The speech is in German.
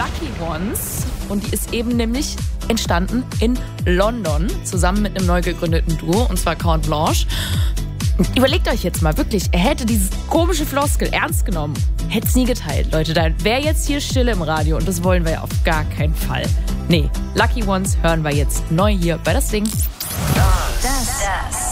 Lucky Ones. Und die ist eben nämlich entstanden in London, zusammen mit einem neu gegründeten Duo, und zwar Count Blanche. Überlegt euch jetzt mal, wirklich, er hätte dieses komische Floskel ernst genommen, hätte es nie geteilt, Leute. Da wäre jetzt hier Stille im Radio und das wollen wir ja auf gar keinen Fall. Nee, Lucky Ones hören wir jetzt neu hier bei Das Ding. Das